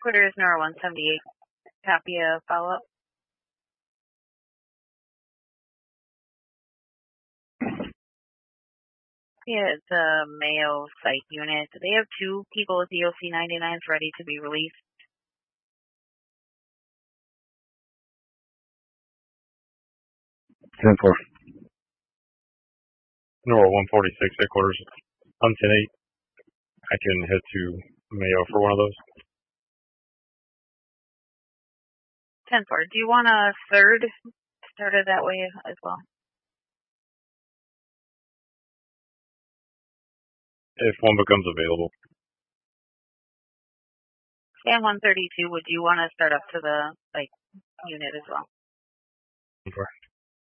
Quarters Nora 178. Copy a follow-up. Yeah, it's a Mayo site unit. They have 2 people with EOC 99s ready to be released. Ten four. Nora 146 headquarters. I'm 10-8. I can head to Mayo for one of those. 10-4. Do you want a third started that way as well? If one becomes available. And 132, would you want to start up to the unit as well? 10-4.